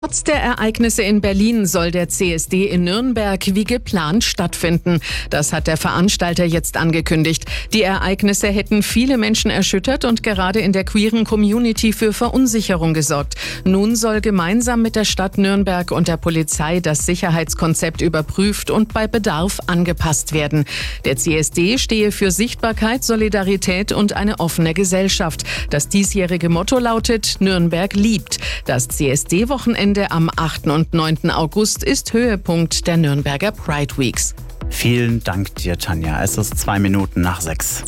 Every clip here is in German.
Trotz der Ereignisse in Berlin soll der CSD in Nürnberg wie geplant stattfinden. Das hat der Veranstalter jetzt angekündigt. Die Ereignisse hätten viele Menschen erschüttert und gerade in der queeren Community für Verunsicherung gesorgt. Nun soll gemeinsam mit der Stadt Nürnberg und der Polizei das Sicherheitskonzept überprüft und bei Bedarf angepasst werden. Der CSD stehe für Sichtbarkeit, Solidarität und eine offene Gesellschaft. Das diesjährige Motto lautet: Nürnberg liebt. Das CSD-Wochenende am 8. und 9. August ist Höhepunkt der Nürnberger Pride Weeks. Vielen Dank dir, Tanja. Es ist 6:02.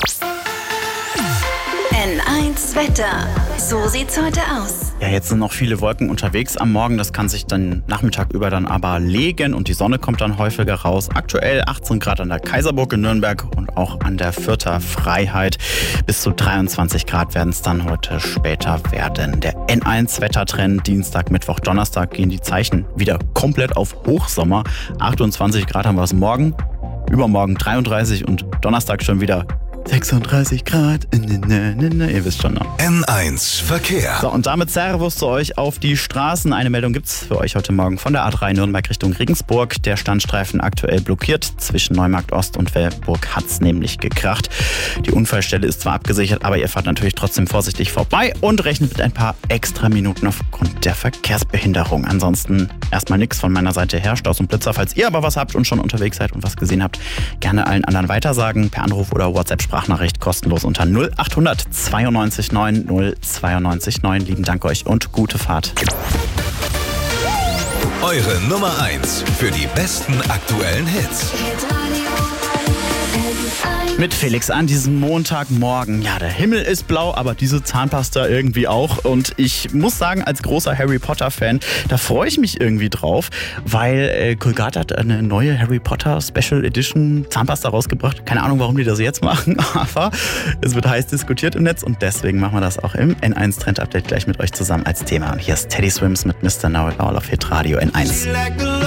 N1 Wetter. So sieht's heute aus. Ja, jetzt sind noch viele Wolken unterwegs am Morgen. Das kann sich dann Nachmittag über dann aber legen und die Sonne kommt dann häufiger raus. Aktuell 18 Grad an der Kaiserburg in Nürnberg und auch an der Fürther Freiheit. Bis zu 23 Grad werden es dann heute später werden. Der N1 Wettertrend: Dienstag, Mittwoch, Donnerstag gehen die Zeichen wieder komplett auf Hochsommer. 28 Grad haben wir es morgen, übermorgen 33 und Donnerstag schon wieder 36 Grad. Ihr wisst schon noch. N1 Verkehr. So, und damit Servus zu euch auf die Straßen. Eine Meldung gibt's für euch heute Morgen von der A3 Nürnberg Richtung Regensburg. Der Standstreifen aktuell blockiert. Zwischen Neumarkt Ost und Welburg hat's nämlich gekracht. Die Unfallstelle ist zwar abgesichert, aber ihr fahrt natürlich trotzdem vorsichtig vorbei und rechnet mit ein paar extra Minuten aufgrund der Verkehrsbehinderung. Ansonsten erstmal nichts von meiner Seite her. Staus und Blitzer. Falls ihr aber was habt und schon unterwegs seid und was gesehen habt, gerne allen anderen weitersagen. Per Anruf oder WhatsApp-Sprachnachricht kostenlos unter 0800 92 9 092 9. Lieben Dank euch und gute Fahrt. Eure Nummer 1 für die besten aktuellen Hits. Mit Felix an diesem Montagmorgen. Ja, der Himmel ist blau, aber diese Zahnpasta irgendwie auch. Und ich muss sagen, als großer Harry Potter-Fan, da freue ich mich irgendwie drauf, weil Colgate hat eine neue Harry Potter Special Edition Zahnpasta rausgebracht. Keine Ahnung, warum die das jetzt machen, aber es wird heiß diskutiert im Netz und deswegen machen wir das auch im N1 Trend Update gleich mit euch zusammen als Thema. Und hier ist Teddy Swims mit Mr. Know It All auf Hitradio N1.